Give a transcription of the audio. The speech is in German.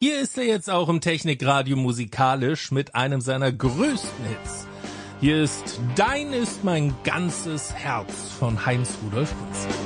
Hier ist er jetzt auch im Technikradio musikalisch mit einem seiner größten Hits. Hier ist Dein ist mein ganzes Herz von Heinz Rudolf Kunze.